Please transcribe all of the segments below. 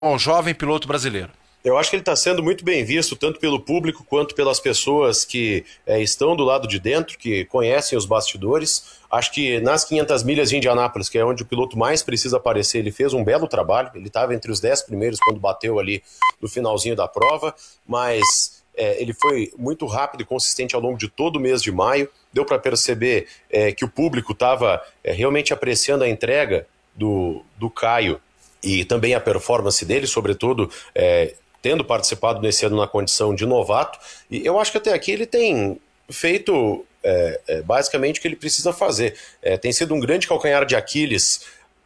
ao jovem piloto brasileiro? Eu acho que ele está sendo muito bem visto, tanto pelo público quanto pelas pessoas que estão do lado de dentro, que conhecem os bastidores. Acho que nas 500 milhas de Indianápolis, que é onde o piloto mais precisa aparecer, ele fez um belo trabalho. Ele estava entre os 10 primeiros quando bateu ali no finalzinho da prova, mas ele foi muito rápido e consistente ao longo de todo o mês de maio. Deu para perceber que o público estava realmente apreciando a entrega do Caio e também a performance dele, sobretudo tendo participado nesse ano na condição de novato. E eu acho que até aqui ele tem feito basicamente o que ele precisa fazer. Tem sido um grande calcanhar de Aquiles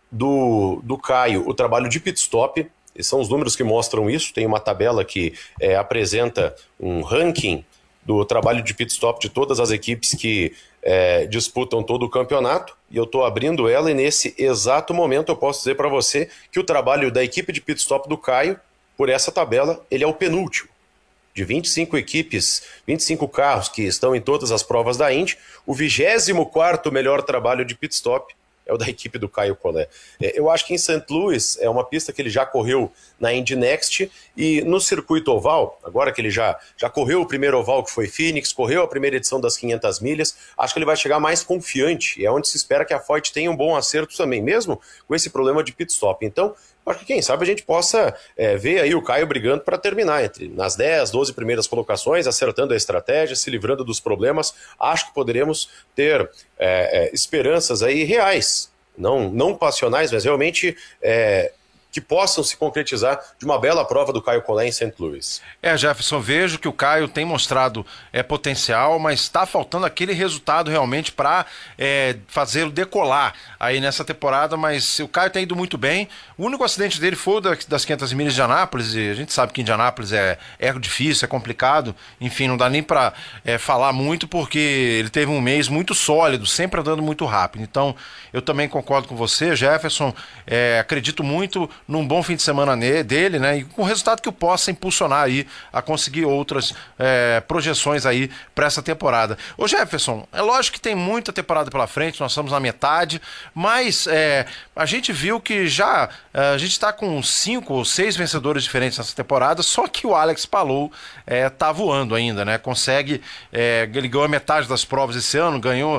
do Caio o trabalho de pit stop. E são os números que mostram isso. Tem uma tabela que apresenta um ranking do trabalho de pit stop de todas as equipes que disputam todo o campeonato, e eu estou abrindo ela, e nesse exato momento eu posso dizer para você que o trabalho da equipe de pit stop do Caio, por essa tabela, ele é o penúltimo. De 25 equipes, 25 carros que estão em todas as provas da Indy, o 24º melhor trabalho de pit stop é o da equipe do Caio Collet. Eu acho que em St. Louis é uma pista que ele já correu na Indy Next, e no circuito oval, agora que ele já correu o primeiro oval, que foi Phoenix, correu a primeira edição das 500 milhas, acho que ele vai chegar mais confiante, e é onde se espera que a Foyt tenha um bom acerto também, mesmo com esse problema de pit stop. Então, acho que quem sabe a gente possa ver aí o Caio brigando para terminar nas 10, 12 primeiras colocações, acertando a estratégia, se livrando dos problemas. Acho que poderemos ter esperanças aí reais, não passionais, mas realmente que possam se concretizar de uma bela prova do Caio Collet em St. Louis. Jefferson, vejo que o Caio tem mostrado potencial, mas está faltando aquele resultado realmente para fazê-lo decolar aí nessa temporada, mas o Caio tem ido muito bem. O único acidente dele foi o das 500 milhas de Indianápolis, e a gente sabe que Indianápolis é difícil, é complicado, enfim, não dá nem para falar muito, porque ele teve um mês muito sólido, sempre andando muito rápido. Então, eu também concordo com você, Jefferson, acredito muito num bom fim de semana dele, né? E com resultado que o possa impulsionar aí a conseguir outras projeções aí para essa temporada. Ô Jefferson, é lógico que tem muita temporada pela frente, nós estamos na metade, mas a gente viu que já a gente está com 5 ou 6 vencedores diferentes nessa temporada, só que o Alex Palou tá voando ainda, né? Consegue, ele ganhou a metade das provas esse ano, ganhou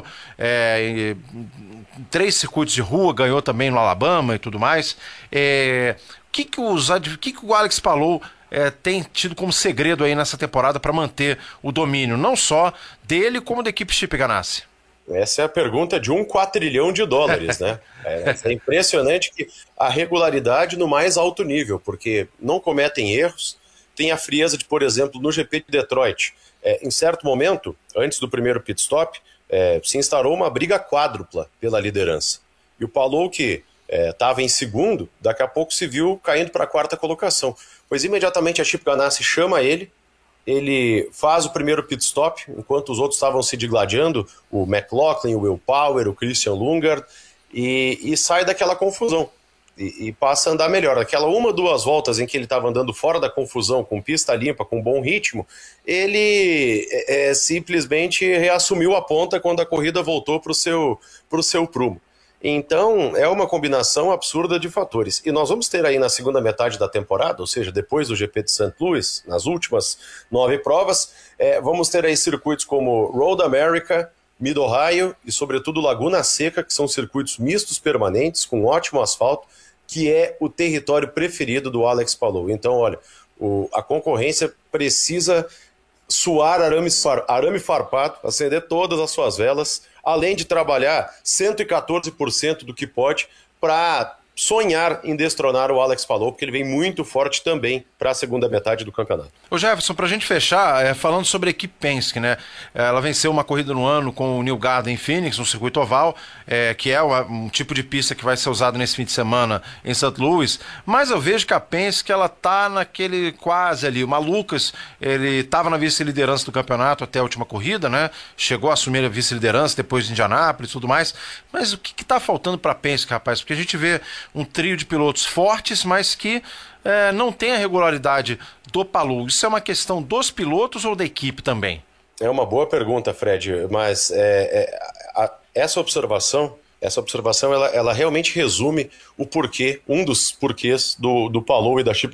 3 circuitos de rua, ganhou também no Alabama e tudo mais. O que o Alex Palou tem tido como segredo aí nessa temporada para manter o domínio, não só dele, como da equipe Chip Ganassi? Essa é a pergunta de US$ 1 quadrilhão, né? É impressionante que a regularidade no mais alto nível, porque não cometem erros, tem a frieza de, por exemplo, no GP de Detroit. Em certo momento, antes do primeiro pit stop, se instaurou uma briga quádrupla pela liderança. E o Palou, que estava em segundo, daqui a pouco se viu caindo para a quarta colocação. Pois imediatamente a Chip Ganassi chama ele faz o primeiro pit stop, enquanto os outros estavam se digladiando, o McLaughlin, o Will Power, o Christian Lundgaard, e sai daquela confusão. E passa a andar melhor. Aquela 1, 2 voltas em que ele estava andando fora da confusão, com pista limpa, com bom ritmo, ele simplesmente reassumiu a ponta quando a corrida voltou para o seu prumo. Então, é uma combinação absurda de fatores. E nós vamos ter aí na segunda metade da temporada, ou seja, depois do GP de St. Louis, nas últimas 9 provas, vamos ter aí circuitos como Road America, Mid-Ohio e, sobretudo, Laguna Seca, que são circuitos mistos permanentes, com ótimo asfalto, que é o território preferido do Alex Palou. Então, olha, a concorrência precisa suar arame farpado, acender todas as suas velas, além de trabalhar 114% do que pode para sonhar em destronar o Alex Palou, porque ele vem muito forte também para a segunda metade do campeonato. Ô Jefferson, pra gente fechar, falando sobre a equipe Penske, né? Ela venceu uma corrida no ano com o New Garden em Phoenix, no circuito oval, que é um tipo de pista que vai ser usado nesse fim de semana em St. Louis, mas eu vejo que a Penske, ela tá naquele quase ali, o Malucas, ele tava na vice-liderança do campeonato até a última corrida, né? Chegou a assumir a vice-liderança depois de Indianápolis e tudo mais, mas o que tá faltando pra Penske, rapaz? Porque a gente vê um trio de pilotos fortes, mas que não tem a regularidade do Palou. Isso é uma questão dos pilotos ou da equipe também? É uma boa pergunta, Fred, mas essa observação Essa observação ela realmente resume o porquê, um dos porquês do Palou e da Chip